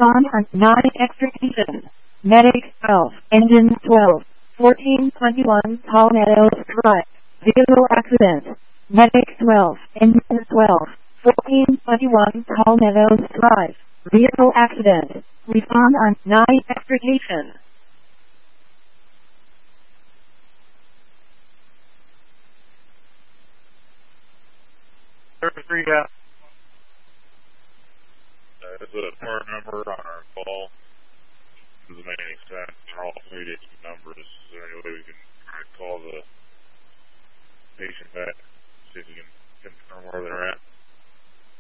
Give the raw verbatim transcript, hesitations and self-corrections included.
Respond on nine extrication. Medic twelve, engine twelve, fourteen twenty-one Palmetto Drive, vehicle accident. Medic twelve, engine twelve, fourteen twenty-one Palmetto Drive, vehicle accident. Respond on nine extrication. Thirty-three, yeah. Uh, this is a part number on our call. Doesn't make any sense. They're all three-digit numbers. Is there any way we can try to call the patient back, see if we can confirm where they're at?